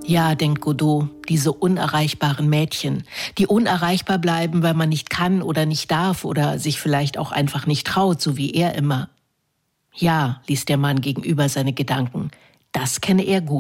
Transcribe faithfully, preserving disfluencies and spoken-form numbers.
Ja, denkt Godot, diese unerreichbaren Mädchen, die unerreichbar bleiben, weil man nicht kann oder nicht darf oder sich vielleicht auch einfach nicht traut, so wie er immer. Ja, liest der Mann gegenüber seine Gedanken, das kenne er gut.